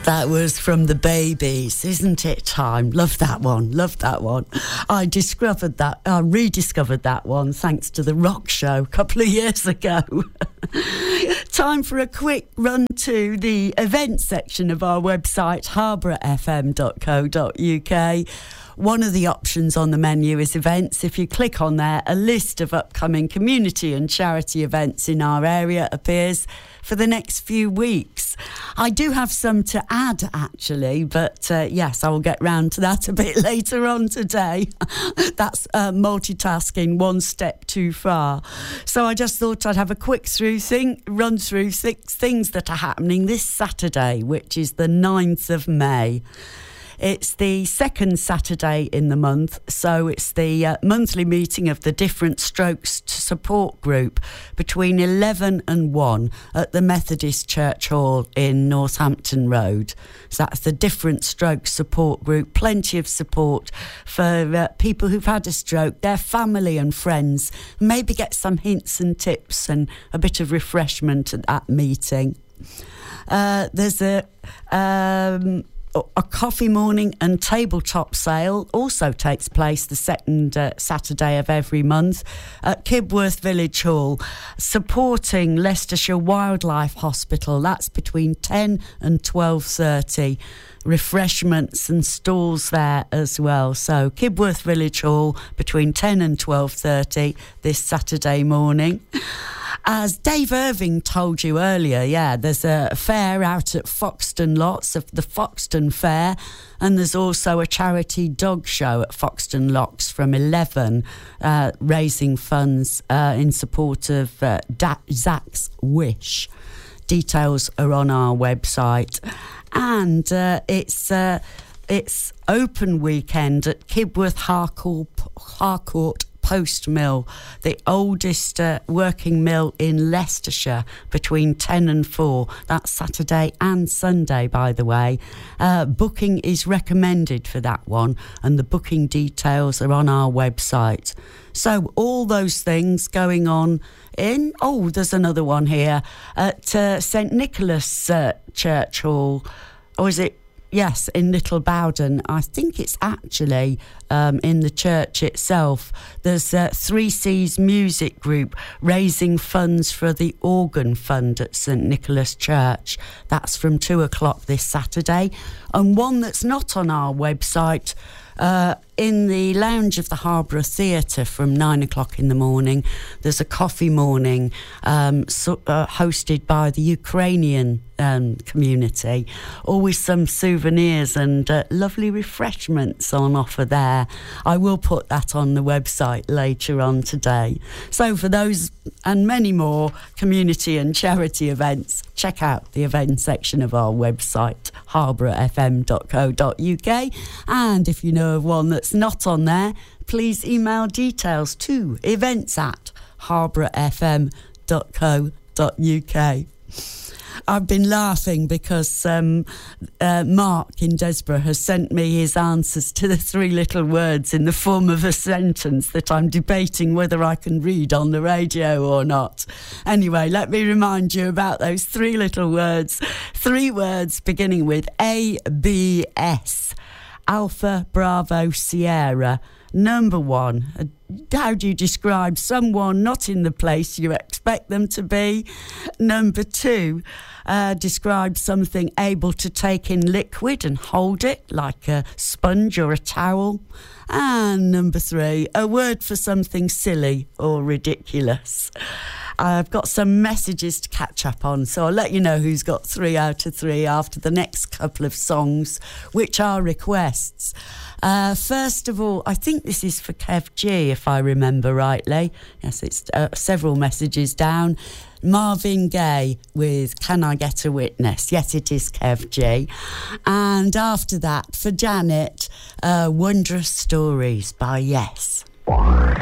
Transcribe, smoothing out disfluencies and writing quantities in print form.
That was from the Babies, isn't it time? Love that one, love that one. I rediscovered that one thanks to the rock show a couple of years ago. Time for a quick run to the event section of our website, harbourfm.co.uk. One of the options on the menu is events. If you click on there, a list of upcoming community and charity events in our area appears for the next few weeks. I do have some to add, actually, but yes, I will get round to that a bit later on today. That's multitasking one step too far. So I just thought I'd have a quick run through 6 things that are happening this Saturday, which is the 9th of May. It's the second Saturday in the month, so it's the monthly meeting of the Different Strokes Support Group between 11 and 1 at the Methodist Church Hall in Northampton Road. So that's the Different Strokes Support Group. Plenty of support for people who've had a stroke, their family and friends. Maybe get some hints and tips and a bit of refreshment at that meeting. There's a coffee morning and tabletop sale also takes place the second Saturday of every month at Kibworth Village Hall, supporting Leicestershire Wildlife Hospital. That's between 10 and 12:30. Refreshments and stalls there as well. So Kibworth Village Hall between 10 and 12:30 this Saturday morning. As Dave Irving told you earlier, there's a fair out at Foxton Lots of the Foxton Fair, and there's also a charity dog show at Foxton Locks from 11, raising funds in support of Zach's Wish. Details are on our website. And it's open weekend at Kibworth Harcourt Post Mill, the oldest working mill in Leicestershire, between 10 and 4. That's Saturday and Sunday, by the way. Booking is recommended for that one, and the booking details are on our website. So all those things going on in... Oh, there's another one here at St Nicholas Church Hall. Or is it... Yes, in Little Bowden. I think it's actually in the church itself. There's 3C's Music Group raising funds for the organ fund at St Nicholas Church. That's from 2 o'clock this Saturday. And one that's not on our website, in the lounge of the Harborough Theatre from 9 o'clock in the morning, there's a coffee morning hosted by the Ukrainian community. Always some souvenirs and lovely refreshments on offer there. I will put that on the website later on today. So for those and many more community and charity events, check out the event section of our website, harbourfm.co.uk. And if you know of one that's not on there, please email details to events@harbourfm.co.uk. I've been laughing because Mark in Desborough has sent me his answers to the 3 little words in the form of a sentence that I'm debating whether I can read on the radio or not. Anyway, let me remind you about those 3 little words. 3 words beginning with ABS. Alpha Bravo Sierra. Number 1, how do you describe someone not in the place you expect them to be? Number 2, describe something able to take in liquid and hold it, like a sponge or a towel. And number 3, a word for something silly or ridiculous. I've got some messages to catch up on, so I'll let you know who's got 3 out of 3 after the next couple of songs, which are requests. First of all, I think this is for Kev G, if I remember rightly. Yes, it's several messages down. Marvin Gaye with Can I Get a Witness? Yes, it is Kev G. And after that, for Janet, Wondrous Stories by Yes.